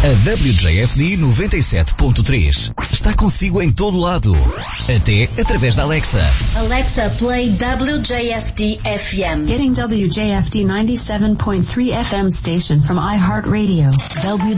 A WJFD 97.3 está consigo em todo lado, até através da Alexa. Alexa, play WJFD FM. Getting WJFD 97.3 FM station from iHeartRadio.